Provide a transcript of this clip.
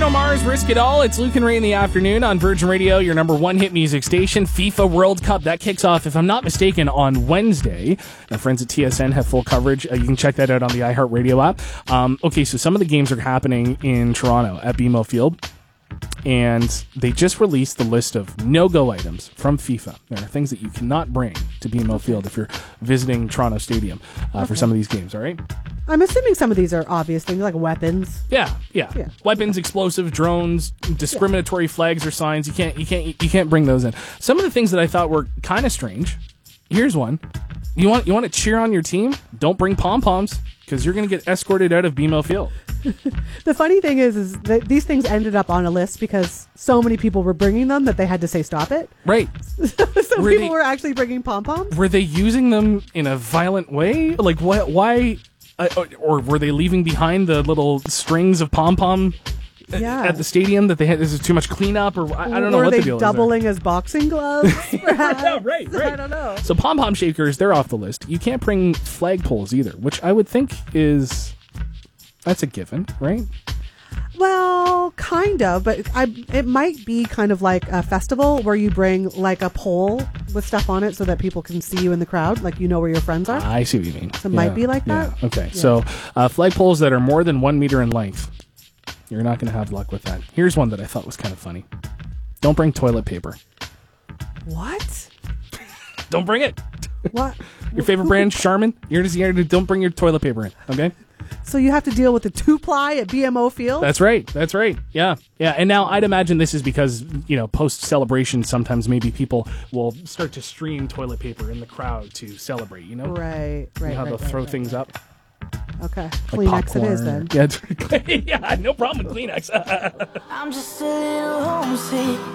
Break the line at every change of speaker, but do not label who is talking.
Bruno Mars, Risk It All. It's Luke and Ray in the afternoon on Virgin Radio, your number one hit music station. FIFA World Cup, that kicks off, if I'm not mistaken, on Wednesday. Our friends at TSN have full coverage. You can check that out on the iHeartRadio app. Okay, so some of the games are happening in Toronto at BMO Field. And they just released the list of no-go items from FIFA. There are things that you cannot bring to BMO Field if you're visiting Toronto Stadium for some of these games, all right?
I'm assuming some of these are obvious things like weapons.
Yeah. Weapons, explosive, drones, discriminatory flags or signs. You can't bring those in. Some of the things that I thought were kind of strange. Here's one. You want to cheer on your team? Don't bring pom-poms because you're going to get escorted out of BMO Field.
The funny thing is that these things ended up on a list because so many people were bringing them that they had to say stop it.
Right.
So people were actually bringing pom-poms.
Were they using them in a violent way? Like what? Why? Or were they leaving behind the little strings of pom-pom at the stadium that they had? This is too much cleanup, or I don't know what the deal is.
Were they doubling as boxing gloves?
Yeah, right.
I don't know.
So pom-pom shakers, they're off the list. You can't bring flagpoles either, which I would think that's a given, right?
Well, kind of, but it might be kind of like a festival where you bring like a pole with stuff on it so that people can see you in the crowd, like you know where your friends are.
I see what you mean.
So it might be like that.
Yeah. Okay, so flagpoles that are more than 1 meter in length, you're not going to have luck with that. Here's one that I thought was kind of funny. Don't bring toilet paper.
What?
Don't bring it.
What?
Your favorite brand, Charmin? Don't bring your toilet paper in, okay?
So you have to deal with the 2-ply at BMO Field?
That's right. Yeah. And now I'd imagine this is because, post-celebration, sometimes maybe people will start to stream toilet paper in the crowd to celebrate,
Right.
You know how they'll throw things up?
Okay.
Like
Kleenex
popcorn.
it is then.
Yeah, yeah, no problem with Kleenex.
I'm just a little homesick.